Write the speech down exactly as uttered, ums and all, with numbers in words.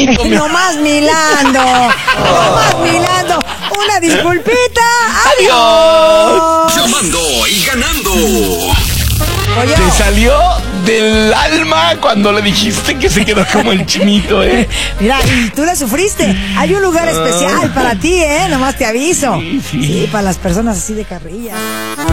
chinito. No más milando. No más milando. Una disculpita. Adiós. Llamando y ganando. Oye, Te salió del alma cuando le dijiste que se quedó como el chinito, ¿eh? mira, y tú la sufriste. Hay un lugar especial para ti, ¿eh? Nomás te aviso. Sí, sí. Sí, para las personas así de carrilla.